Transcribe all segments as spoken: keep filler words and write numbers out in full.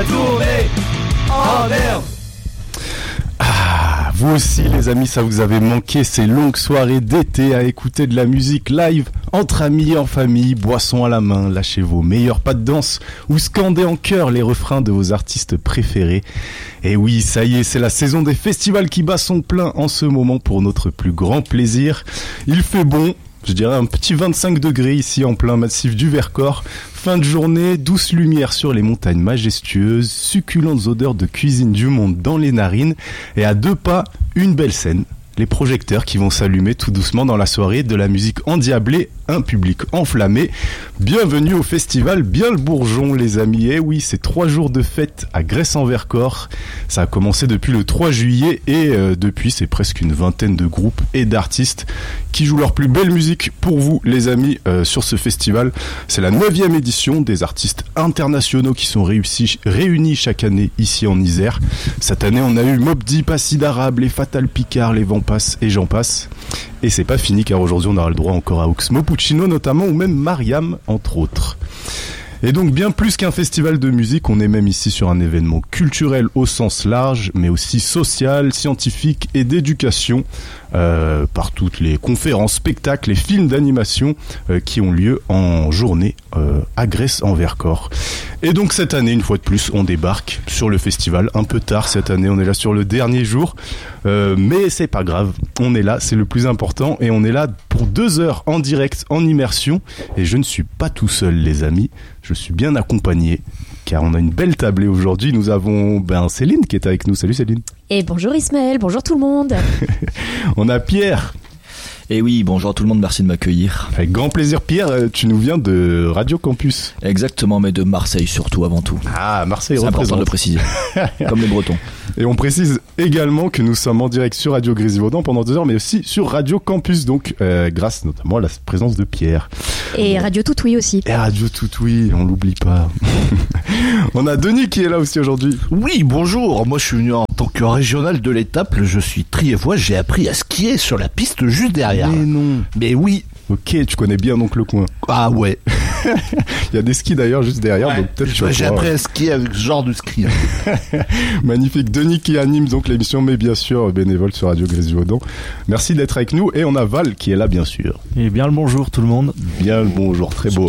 La tournée en herbe. Ah, vous aussi les amis, ça vous avait manqué ces longues soirées d'été à écouter de la musique live entre amis, en famille, boisson à la main, lâchez vos meilleurs pas de danse ou scandez en chœur les refrains de vos artistes préférés. Et oui, ça y est, c'est la saison des festivals qui bat son plein en ce moment pour notre plus grand plaisir. Il fait bon, je dirais un petit vingt-cinq degrés ici en plein massif du Vercors. Fin de journée, douce lumière sur les montagnes majestueuses, succulentes odeurs de cuisine du monde dans les narines et à deux pas, une belle scène. Les projecteurs qui vont s'allumer tout doucement dans la soirée, de la musique endiablée, un public enflammé. Bienvenue au festival Bien le Bourgeon les amis. Et oui, c'est trois jours de fête à Gresse-en-Vercors. Ça a commencé depuis le trois juillet et euh, depuis c'est presque une vingtaine de groupes et d'artistes qui jouent leur plus belle musique pour vous les amis euh, sur ce festival. C'est la neuvième édition, des artistes internationaux qui sont réussis, réunis chaque année ici en Isère. Cette année on a eu Mobb Deep, Acide Arabe, les Fatal Picard, les Vents Passe et j'en passe. Et c'est pas fini car aujourd'hui on aura le droit encore à Oxmo Puccino notamment ou même Mariam entre autres. Et donc bien plus qu'un festival de musique, on est même ici sur un événement culturel au sens large, mais aussi social, scientifique et d'éducation, euh, par toutes les conférences, spectacles et films d'animation euh, qui ont lieu en journée euh, à Gresse-en-Vercors. Et donc cette année, une fois de plus, on débarque sur le festival un peu tard cette année, on est là sur le dernier jour, euh, mais c'est pas grave, on est là, c'est le plus important, et on est là pour deux heures en direct, en immersion, et je ne suis pas tout seul les amis, je suis bien accompagné, car on a une belle tablée aujourd'hui. Nous avons ben, Céline qui est avec nous. Salut Céline. Et bonjour Ismaël, bonjour tout le monde. On a Pierre. Et oui, bonjour à tout le monde, merci de m'accueillir. Avec grand plaisir Pierre, tu nous viens de Radio Campus. Exactement, mais de Marseille surtout avant tout. Ah, Marseille c'est représente. C'est important de le préciser, comme les Bretons. Et on précise également que nous sommes en direct sur Radio Grésivaudan pendant deux heures, mais aussi sur Radio Campus, donc euh, grâce notamment à la présence de Pierre. Et Radio Toutoui aussi. Et Radio Toutoui, on l'oublie pas. On a Denis qui est là aussi aujourd'hui. Oui, bonjour, moi je suis venu en tant que régional de l'étape, je suis triévois, j'ai appris à skier sur la piste juste derrière. Mais non. Mais oui. Ok, tu connais bien donc le coin. Ah ouais. Il y a des skis d'ailleurs juste derrière, ouais, donc peut-être tu vas j'ai appris à skier avec ce genre de ski. Magnifique. Denis qui anime donc l'émission, mais bien sûr bénévole sur Radio Grésivaudan. Merci d'être avec nous et on a Val qui est là bien sûr. Et bien le bonjour tout le monde. Bien le bonjour, très beau.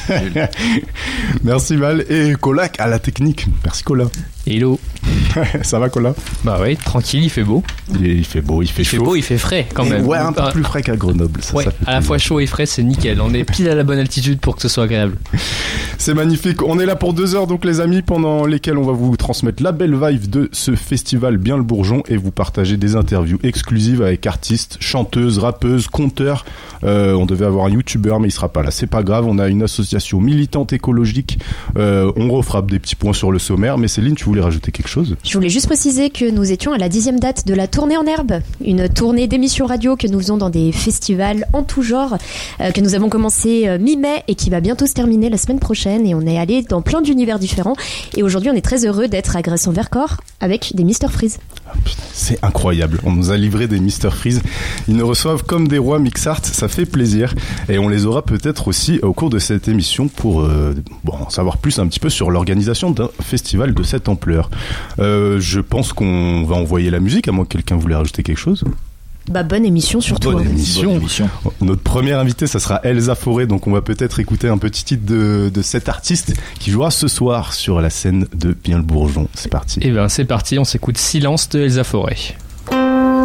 Merci Val et Colac à la technique. Merci Cola. Hello. Ça va Cola? Bah ouais, tranquille, il fait beau. Il, il fait beau, il fait il chaud. Il fait beau, il fait frais quand même. Ouais, un peu plus frais qu'à Grenoble. Ça, ouais, ça fait à la fois chaud et frais, c'est nickel. On est pile à la bonne altitude pour que ce soit agréable. C'est magnifique. On est là pour deux heures donc les amis, pendant lesquelles on va vous transmettre la belle vibe de ce festival Bien le Bourgeon et vous partager des interviews exclusives avec artistes, chanteuses, rappeuses, conteurs. Euh, on devait avoir un youtubeur mais il sera pas là. C'est pas grave, on a une association militante écologique. Euh, on refrappe des petits points sur le sommaire. Mais Céline, tu voulais rajouter quelque chose? Je voulais juste préciser que nous étions à la dixième date de la tournée en herbe, une tournée d'émissions radio que nous faisons dans des festivals en tout genre, euh, que nous avons commencé euh, mi-mai et qui va bientôt se terminer la semaine prochaine, et on est allé dans plein d'univers différents et aujourd'hui on est très heureux d'être à Gresse-en-Vercors avec des Mister Freeze. Ah, putain, c'est incroyable, on nous a livré des Mister Freeze, ils nous reçoivent comme des rois Mixart, ça fait plaisir et on les aura peut-être aussi au cours de cette émission pour euh, bon, en savoir plus un petit peu sur l'organisation d'un festival de cette ampleur. Euh, je pense qu'on va envoyer la musique, à moins que quelqu'un voulait rajouter quelque chose. Bah bonne émission surtout. Bonne hein. émission. Bonne émission. Notre première invitée, ça sera Elsa Fauré, donc on va peut-être écouter un petit titre de, de cet artiste qui jouera ce soir sur la scène de Bien le Bourgeon. C'est parti. Et ben c'est parti, on s'écoute Silence de Elsa Fauré.